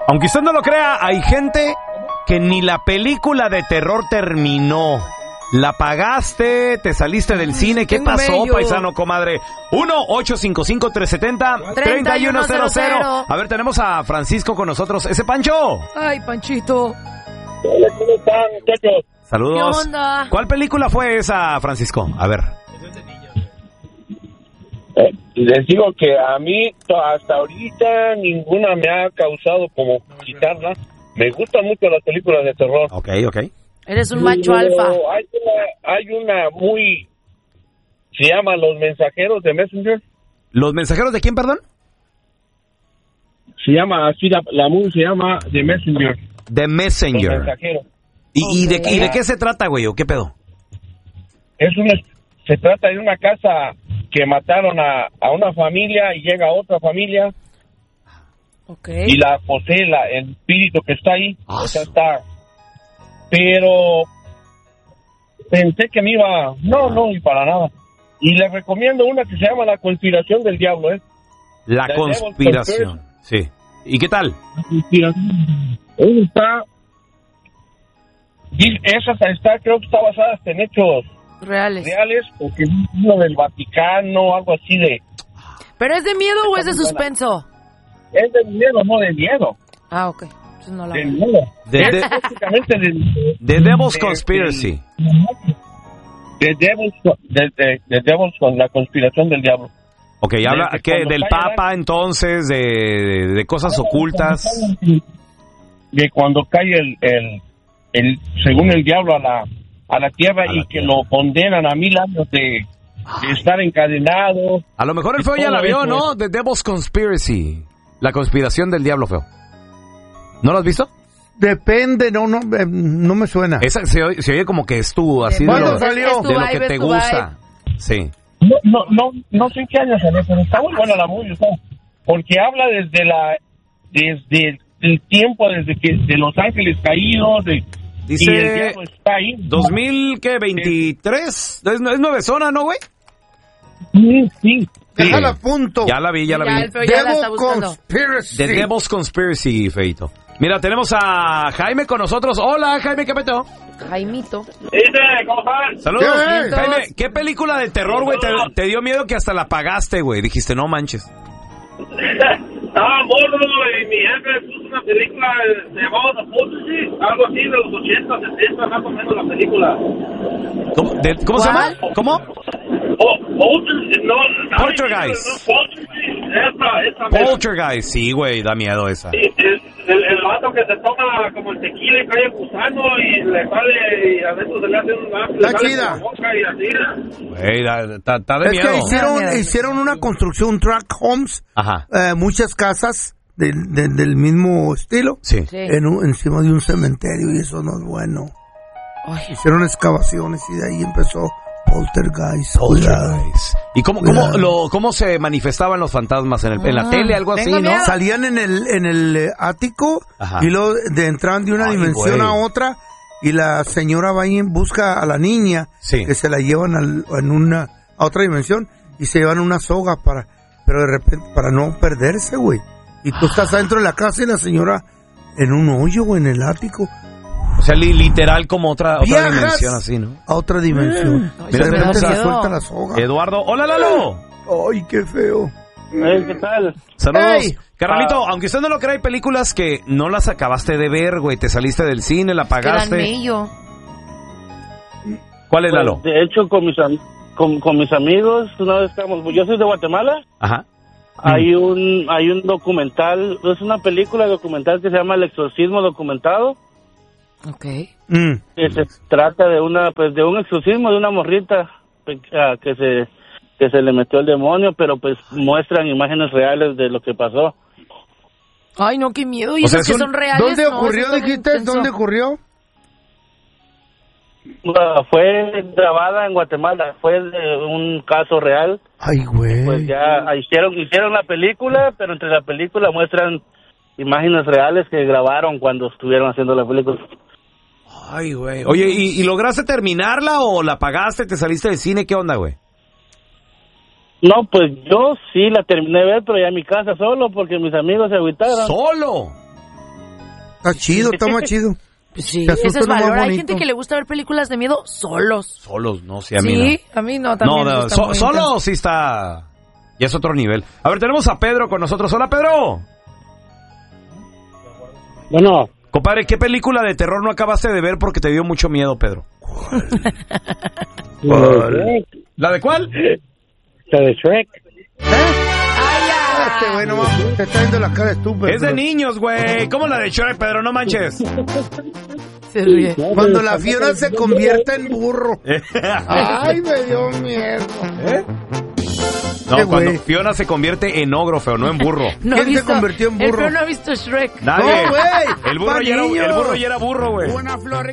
Aunque usted no lo crea, hay gente que ni la película de terror terminó. La pagaste, te saliste del cine. ¿Qué pasó, paisano, comadre? 1-855-370-3100. A ver, tenemos a Francisco con nosotros. ¿Ese Pancho? Ay, Panchito. Hola, ¿cómo están, muchachos? Saludos. ¿Qué onda? ¿Cuál película fue esa, Francisco? A ver. Les digo que a mí hasta ahorita ninguna me ha causado como quitarla. Me gustan mucho las películas de terror. Ok. Eres un macho alfa. Hay una muy... Se llama Los Mensajeros de Messenger. ¿Los mensajeros de quién, perdón? Se llama así, la movie se llama The Messenger. The Messenger. Los Mensajeros. ¿Y de qué se trata, güey? ¿O qué pedo? Se trata de una casa que mataron a una familia y llega otra familia. Okay. Y la posee el espíritu que está ahí. O sea, está... Pero pensé que me iba... No, y para nada. Y les recomiendo una que se llama La Conspiración del Diablo, ¿eh? La Conspiración. Sí. ¿Y qué tal? La Conspiración. Esa creo que está basada hasta en hechos reales, porque es uno del Vaticano, algo así de... ¿Pero es de miedo o es de suspenso? Es de miedo, no de miedo. Ah, ok. Entonces no la De veo. miedo. The Devil's Conspiracy. The Devil's con La Conspiración del Diablo. Ok, habla del Papa, entonces, de cosas ocultas. De cuando cae según el diablo a la tierra y que lo condenan a 1000 años de estar encadenado. A lo mejor el feo ya la vio, ¿no? The Devil's Conspiracy. La conspiración del diablo, feo. ¿No lo has visto? Depende, no me suena. Esa se oye como que es tú, así de lo que te gusta. Sí. No sé en qué año salió, pero está muy buena la movie, porque habla desde el tiempo, desde que de los ángeles caídos, dice, y el diablo está ahí. 2023, es nueve zona, ¿no, güey? Sí. Déjala a punto. Ya la vi. El feo ya la está buscando. Conspiracy. The Devil's Conspiracy, feito. Mira, tenemos a Jaime con nosotros. Hola, Jaime, ¿qué peteo? Jaimito. ¿Cómo están? Saludos. ¿Qué? Jaime, ¿qué película de terror, güey, te dio miedo que hasta la pagaste, güey? Dijiste, no manches. Estaba morro y mi jefe puso una película, se llamaba The Poltergeist, algo así de los 80, 70, más o menos la película. ¿Cómo se llama? ¿Cómo? Poltergeist. Poltergeist, sí, güey, da miedo esa. El vato que se toma como el tequila y cae el gusano y le sale y a veces se le hace un Está chida. boca y así. Güey, está de Es miedo. que hicieron una construcción, track homes, Ajá. muchas casas del mismo estilo, Sí. encima de un cementerio, y eso no es bueno. Hicieron excavaciones y de ahí empezó Poltergeist. ¿Y cómo se manifestaban los fantasmas en la tele, algo así, no? Salían en el ático. Ajá. Y luego entraban de una dimensión a otra, y la señora va y busca a la niña, que se la llevan a otra dimensión, y se llevan una soga pero de repente para no perderse, güey. Y tú estás adentro de la casa y la señora en un hoyo, güey, en el ático. O sea, literal como otra dimensión así, ¿no? A otra dimensión. Mira, de repente le suelta la soga. Eduardo, hola, Lalo. Ay, qué feo. ¿Qué tal? Saludos. Hey. Carnalito, aunque usted no lo crea, hay películas que no las acabaste de ver, güey. Te saliste del cine, la pagaste. ¿Cuál es, Lalo? De hecho, con mis amigos, una vez yo soy de Guatemala. Ajá. Hay un documental, es una película documental que se llama El Exorcismo Documentado. Okay. Que se trata de un exorcismo de una morrita que se le metió el demonio, pero pues muestran imágenes reales de lo que pasó. Ay, no, qué miedo. ¿Y esos que son reales? ¿Dónde ocurrió, dijiste? ¿Dónde ocurrió? Fue grabada en Guatemala, fue de un caso real. Ay, güey. Pues ya hicieron la película, pero entre la película muestran imágenes reales que grabaron cuando estuvieron haciendo la película. Ay, güey. Oye, ¿y lograste terminarla o la pagaste, te saliste del cine? ¿Qué onda, güey? No, pues yo sí la terminé de ver, pero ya en mi casa solo, porque mis amigos se agüitaron. ¿Solo? Está chido, está más chido. Sí, ese es valor. Hay gente que le gusta ver películas de miedo solos. Solos, no, sí, a mí no. Sí, a mí no, también. No, solo sí está... Y es otro nivel. A ver, tenemos a Pedro con nosotros. Hola, Pedro. Bueno. Compadre, ¿qué película de terror no acabaste de ver porque te dio mucho miedo, Pedro? ¿Cuál? ¿La de cuál? La de Shrek. Este güey no te está viendo la cara estúpida. Es de niños, güey. ¿Cómo la de Shrek, Pedro? No manches. Se ríe. Cuando la Fiona se convierte en burro. Ay, me dio miedo. No, cuando Fiona se convierte en ogro, feo, no en burro. ¿Quién se convirtió en burro? El feo no ha visto Shrek. Nadie. No, güey. El burro ya era burro, güey. Una flor